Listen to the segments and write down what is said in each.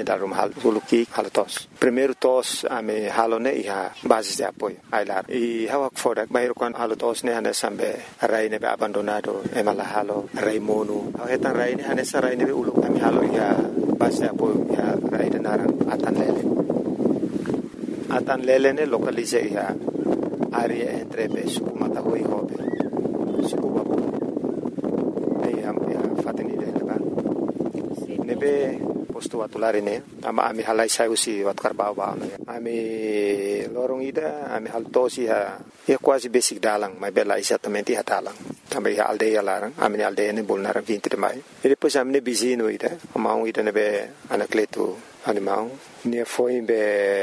ne darum hal huluki hal tos primeiro tos ame halone iha basis de apoio ailar e hawak fodak bayro kon hal tos ne hane sambe rai ne be abandonado e mala halo rai monu hetan rai ne hane sa rai ne be ulu ame halo iha basis de apoio iha rai de narang atan lele ne localize iha area entre be suku mata hoi hobe suku babu ia fatini de leba nebe posto atulare ne ama ami halai sausi wat karbau ba ami lorong ida ami haltosi ha e quase basic dalang mai bela exatamente hatalang também a aldeia larang ami aldeia ne bolnar 20 de maio e depois ami ne bizino ida ama ida nebe anacleto animal ne foi be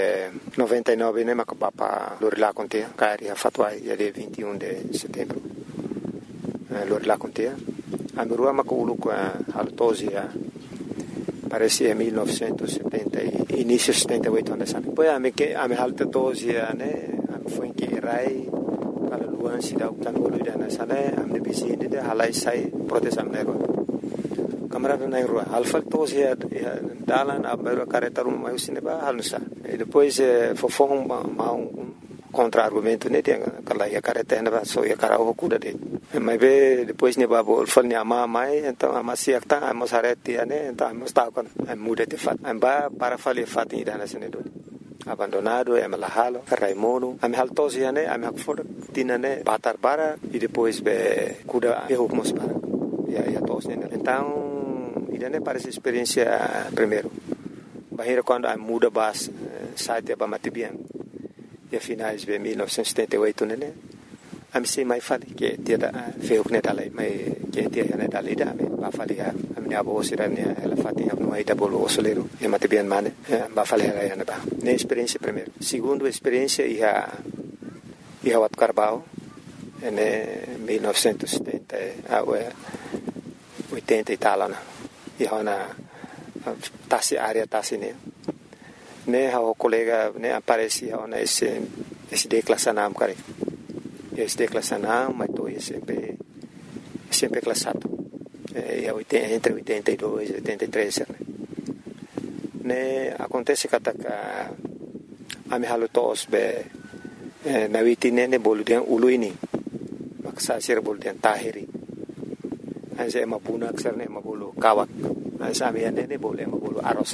99 ne makapapa lorila contea cari a fatwa ia de 21 de setembro lorila contea a rua makulu com a haltosia parecia 1970 início 78 anos depois a me haltosia né foi que rai para luan sida kan uluida na sale am de bisini de halai sai protesam nego camarada na rua haltosia dalan abero careta rum mai usine ba halusa depois fofong contra-argumento ne tem aquela ia careta na só ia cara o cuda de mas be depois ne babo falni ama mai então ama siakta ama sareti ne então ama sta con muda de fat amba para fali fat ida na sene do abandonado é malahalo raimono am haltosi ne am hakfor tinane batar bara e depois be cuda erro mos para ia tos ne então ida ne parece experiência primeiro bahira quando a muda bas site ba matibian e a finais de 1978 né am sei mai fali que dia da feu que dalai mai que dia ne dalai da me ba fali a minha avó sirane ela fatia no aí da bolo osoleiro e matibian mane ba fali ela ne ba ne experiência primeiro segundo experiência ia wat carbau ne 1970 a 80 e tal na e ona tasi área tasi ne o colega ne aparecia ona esse declassanam cara esse declassanam mas tô sempre classado entre 82 e 83 ne acontece que a me halutos be na vitine ne boluden uluini maksa sir boluden tahiri anse mapuna aksarne mabulu kawak ansa me ne bole mabulu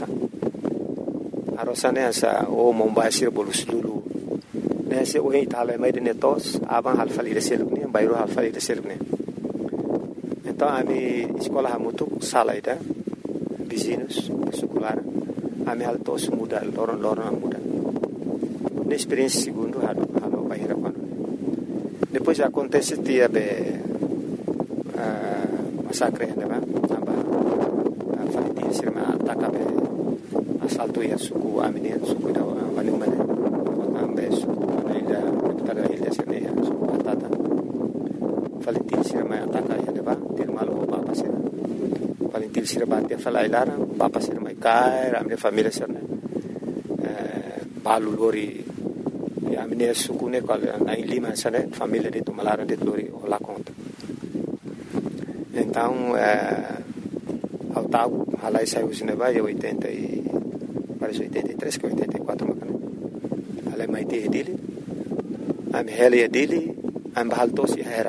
arosa ne asa o mombasir bolu sulu ne se o itala mai de netos aban halfali de selukne bayro halfali de selukne então ami escola hamutu salaida vizinhos escolar ami haltos muda loron muda ne experiência segundo halo bayra quando depois acontece dia be massacre ne ba aba fali sirma atakabe assalto ia suku amine suku da wanumane ambe suku ida tada ida sene suku atata Valentin sirma ataka ia deba til malo papa sir Valentin sirma te fala ilara papa sir mai kai amne família sir balu lori ya amine suku ne kal na lima sane família de tumalara de lori la conta então ao tal halai saiu sineba ia 80 e parece 83 que 84 macana ale mai te dele am heli dele am baltos era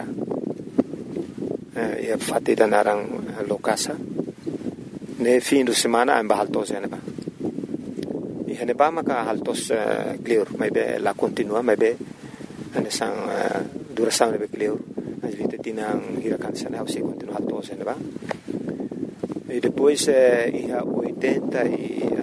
e fatti da narang lokasa ne fim de semana am baltos ene ba e ene ba maka haltos clear mai be la continua mai be ane sang duração ne be clear as vite tinang hirakan sana o se continua haltos ene ba e depois ia 80 e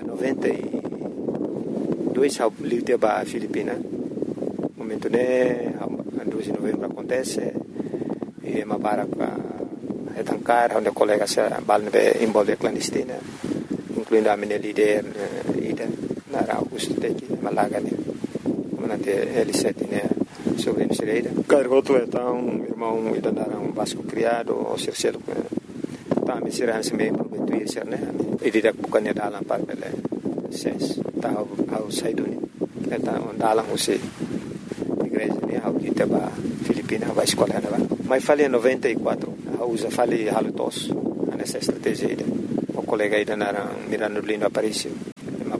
92 ao livre ba Filipina momento ne a 2 de novembro acontece e uma barca etancar onde colega se balne envolve clandestina incluindo a minha líder ida na Augusto teki malaga ne manate L7 ne sobre Nicereira cargoto então irmão ida na Vasco criado o Circelo tá me siranse me prometuia ser né e dida bukannya dalam parpele ses tahu au saiduni eta dalam usi igreja ne au dita ba Filipina vai escola né mas falei 94 usa falei halutos nessa estratégia ida o colega ida na Mirano Lindo Aparício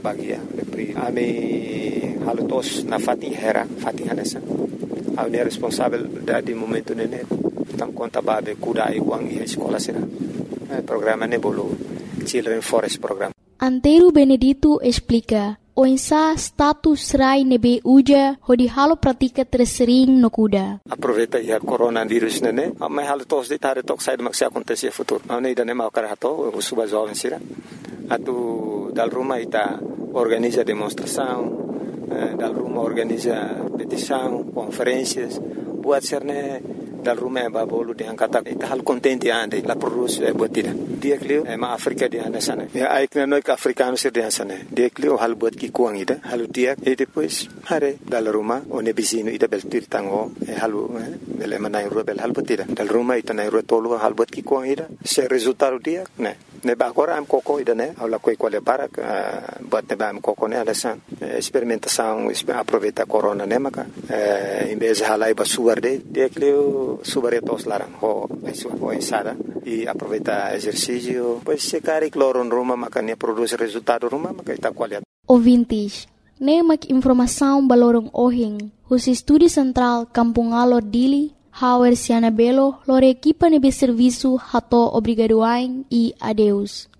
bagia ami halutos na fatin hera fatin hanesa au ne responsável di momento nene tam conta babe kuda i wang i escola sira programa ne bolo Children Forest Program. Antero Benedito explica o insa status rai nebe uja hodi halo pratika tersering no kuda. Aproveita ia coronavírus nene, mas halo tos de tare tok sai maksi acontecer futuro. Não ida nem mau karato, o suba jovem sira. Atu dal rumah ita organiza demonstração, dal rumah organiza petição, conferências, buat serne dal rumah babolo de angkata ita hal contente ande la produz buat tida. Dia klio ma Afrika di anda sana. Ya aikna noi africano sir di sana. Dia klio hal buat ki kuang ida, halu dia e depois hare dal rumah one bisino ida bel tir tango halu bele manai ro bel hal buat tida. Dal rumah ita nai ro tolu hal buat ki kuang ida. Se resultado dia ne ba agora am coco ida ne aula coi quale para buat ne ba am coco ne alasan experimentação aproveita corona ne maka em vez halai ba suarde dia klio subaretos larang ho ensada e aproveita exercício pois se cari cloro no Roma maka ne produz resultado Roma maka ita qualidade. Ouvintes, nemak informação balorong ohing hus estúdio central Kampung Alor Dili Hauer Siana Belo lore equipa nebe serviço hato obrigadoain e adeus.